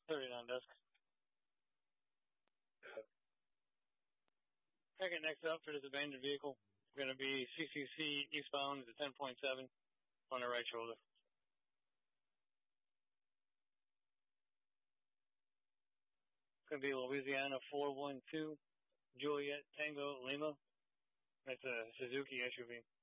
39 dusk. Second next up for this abandoned vehicle, going to be CCC eastbound at 10.7 on the right shoulder. It's going to be Louisiana 412 Juliet Tango Lima. That's a Suzuki SUV.